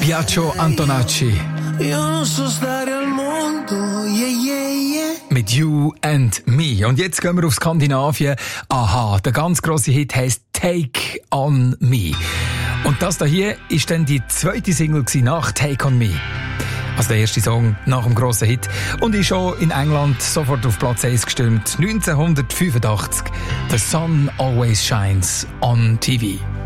Biagio Antonacci. Io non so stare al mondo, yeah, yeah, yeah. Mit You and Me. Und jetzt gehen wir auf Skandinavien. Aha, der ganz grosse Hit heisst Take on Me. Und das hier ist dann die zweite Single nach Take on Me. Also der erste Song nach dem grossen Hit. Und ist schon in England sofort auf Platz 1 gestürmt. 1985. The Sun Always Shines on TV.